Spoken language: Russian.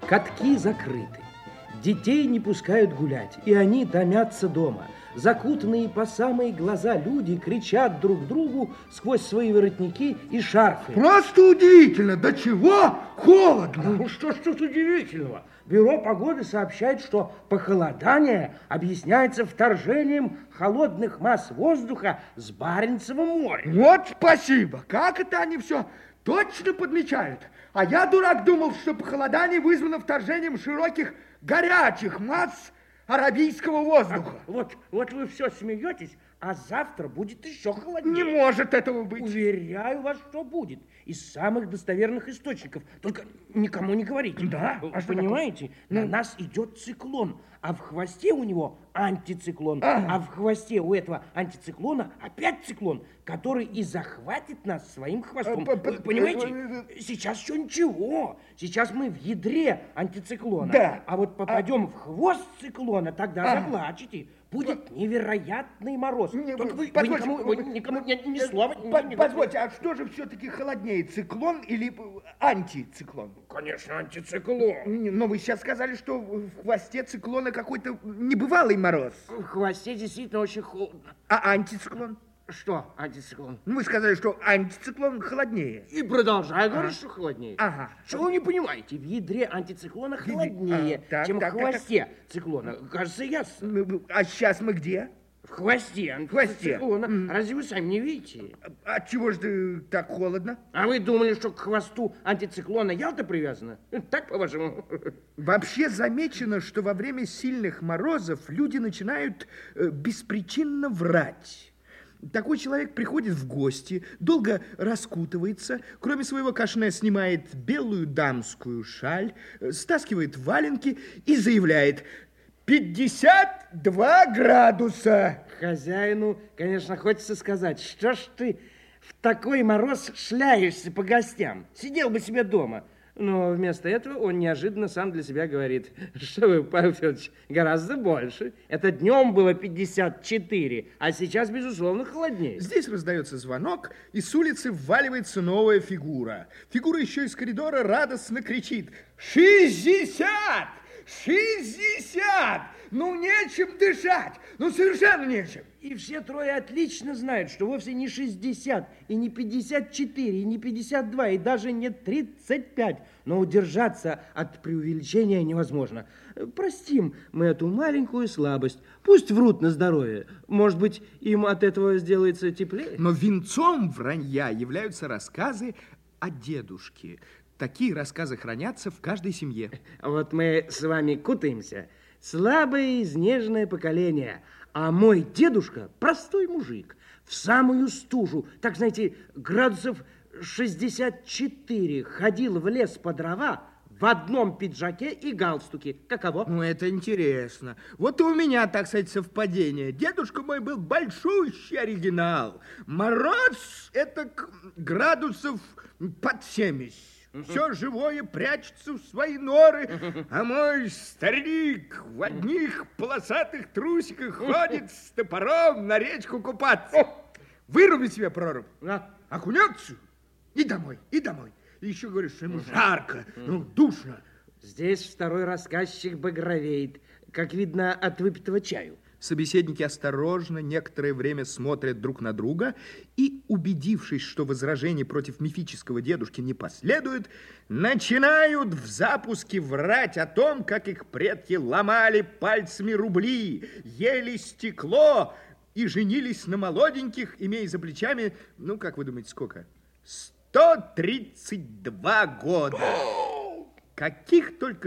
Катки закрыты, детей не пускают гулять, и они томятся дома. Закутанные по самые глаза люди кричат друг другу сквозь свои воротники и шарфы. Просто удивительно, до чего холодно. Ну что ж тут удивительного? Бюро погоды сообщает, что похолодание объясняется вторжением холодных масс воздуха с Баренцева моря. Вот спасибо. Как это они все точно подмечают? А я, дурак, думал, что похолодание вызвано вторжением широких горячих масс аравийского воздуха. Вот вы все смеетесь, а завтра будет еще холоднее. Не может этого быть. Уверяю вас, что будет. Из самых достоверных источников. Только никому не говорите. Да? А что понимаете, на нас идет циклон, а в хвосте у него антициклон. А в хвосте у этого антициклона опять циклон, который и захватит нас своим хвостом. Вы понимаете? Сейчас еще ничего. Сейчас мы в ядре антициклона. Да. А вот попадем в хвост циклона, тогда заплачете. Будет невероятный мороз. Только вы никому ни слова не говорите. Позвольте, а что же все-таки холоднее, циклон или антициклон? Конечно, антициклон. Но вы сейчас сказали, что в хвосте циклона какой-то небывалый мороз. В хвосте действительно очень холодно. А антициклон? Что антициклон? Ну, вы сказали, что антициклон холоднее. И продолжаю говорить, что холоднее. Ага. Что вы не понимаете? В ядре антициклона холоднее, чем в хвосте циклона. Кажется, ясно. А сейчас мы где? В хвосте антициклона. Разве вы сами не видите? От чего же так холодно? А вы думали, что к хвосту антициклона Ялта привязана? Так, по-вашему? Вообще замечено, что во время сильных морозов люди начинают беспричинно врать. Такой человек приходит в гости, долго раскутывается, кроме своего кашне снимает белую дамскую шаль, стаскивает валенки и заявляет: 52 градуса. Хозяину, конечно, хочется сказать: что ж ты в такой мороз шляешься по гостям? Сидел бы себе дома. Но вместо этого он неожиданно сам для себя говорит: что вы, Павел Федорович, гораздо больше. Это днем было 54, а сейчас, безусловно, холоднее. Здесь раздается звонок, и с улицы вваливается новая фигура. Фигура еще из коридора радостно кричит: 60! 60! Ну, нечем дышать! Ну, совершенно нечем! И все трое отлично знают, что вовсе не 60, и не 54, и не 52, и даже не 35. Но удержаться от преувеличения невозможно. Простим мы эту маленькую слабость. Пусть врут на здоровье. Может быть, им от этого сделается теплее. Но венцом вранья являются рассказы о дедушке. Такие рассказы хранятся в каждой семье. Вот мы с вами кутаемся. Слабое, изнеженное поколение. А мой дедушка простой мужик. В самую стужу, так, знаете, градусов 64, ходил в лес по дрова в одном пиджаке и галстуке. Каково? Ну, это интересно. Вот и у меня, так сказать, совпадение. Дедушка мой был большущий оригинал. Мороз это градусов под 70. Все живое прячется в свои норы, а мой старик в одних полосатых трусиках ходит с топором на речку купаться. Вырубит себе прорубь, окунется и домой, и домой. И еще говорит, что ему жарко, душно. Здесь второй рассказчик багровеет, как видно, от выпитого чаю. Собеседники осторожно некоторое время смотрят друг на друга и, убедившись, что возражений против мифического дедушки не последует, начинают в запуске врать о том, как их предки ломали пальцами рубли, ели стекло и женились на молоденьких, имея за плечами, ну, как вы думаете, сколько? 132 года. Каких только